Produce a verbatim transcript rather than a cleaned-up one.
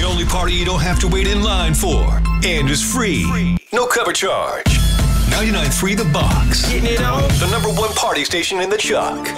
The only party you don't have to wait in line for. And is free. No cover charge. ninety-nine point three The Box. Getting it on. The number one party station in the Chuck.